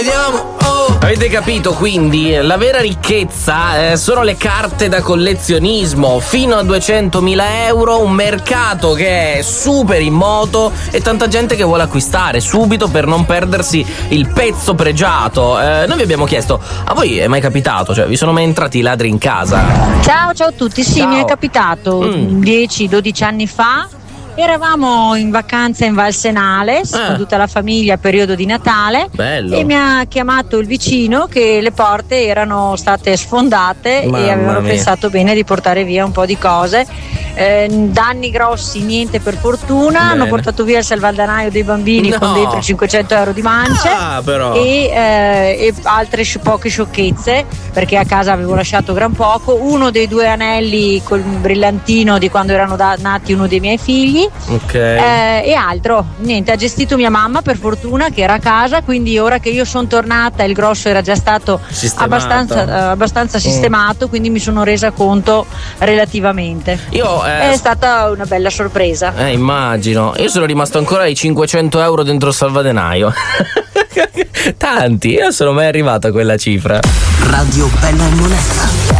Vediamo. Avete capito, quindi la vera ricchezza sono le carte da collezionismo, fino a 200.000 euro, un mercato che è super in moto e tanta gente che vuole acquistare subito per non perdersi il pezzo pregiato. Noi vi abbiamo chiesto, a voi è mai capitato, cioè vi sono mai entrati i ladri in casa? Ciao a tutti, sì, Ciao. mi è capitato 10-12 anni fa. Eravamo in vacanza in Val Senales con tutta la famiglia, periodo di Natale. Bello. E mi ha chiamato il vicino che le porte erano state sfondate Mamma e avevano mia. pensato bene di portare via un po' di cose. Danni grossi niente, per fortuna. Bene. Hanno portato via il salvadanaio dei bambini No. con dentro 500 euro di mance. Però. E altre poche sciocchezze, perché a casa avevo lasciato gran poco. Uno dei 2 anelli col brillantino di quando erano nati uno dei miei figli. Ok. E altro, niente, ha gestito mia mamma, per fortuna, che era a casa, quindi ora che io sono tornata il grosso era già stato Sistemato. abbastanza sistemato, quindi mi sono resa conto relativamente. È stata una bella sorpresa. Immagino. Io sono rimasto ancora ai 500 euro dentro il salvadanaio. Tanti, io non sono mai arrivato a quella cifra. Radio Bella e Monella.